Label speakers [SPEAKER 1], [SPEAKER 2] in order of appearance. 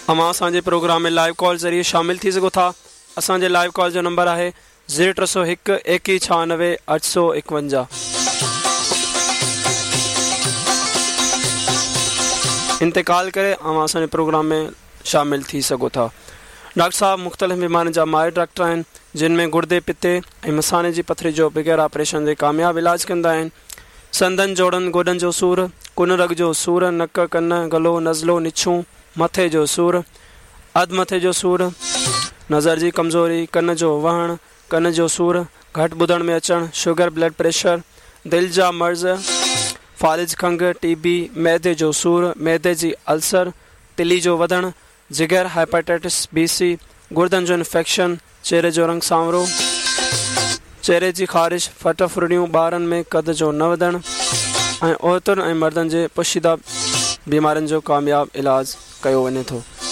[SPEAKER 1] अमां असांजे प्रोग्राम में लाइव कॉल ज़रिए शामिल थी सघो था। असांजे लाइव कॉल जो नंबर आहे 0301 9196 851। इंतकाल करे अवां असांजे प्रोग्राम में शामिल थी सघो था। डॉक्टर साहब मुख़्तलिफ़ बीमारियुनि जा माहिर डॉक्टर आहिनि, जिन में गुर्दे पिते ऐं मसाने जी पथरी जो बग़ैर ऑपरेशन जे कामयाबु इलाज कंदा आहिनि। संदनि जोड़नि गोॾनि जो सूरु, कुन रग जो सूरु, नक कन गलो नज़लो निछूं, मथे जो सूरु, अधु मथे जो सूरु, नज़र जी कमज़ोरी, कन जो वहणु, कन जो सूरु, घटि ॿुधण में अचणु, शुगर ब्लड प्रेशर, दिलि जा मर्ज़, फालिज खंघि, टीबी, मैदे जो सूरु, मैदे जी अल्सर, तिली जो वधणु, जिगर, हेपेटाइटिस BC, गुर्दनि जो इन्फेक्शन, चेहरे जो रंग सांवरो, चेहरे जी ख़ारिश, फट फुरड़ियूं, ॿारनि में कद जो न वधणु ऐं औरतुनि ऐं मर्दनि जे पोशीदा बीमारियुनि जो कामयाबु इलाज कयो वञे थो।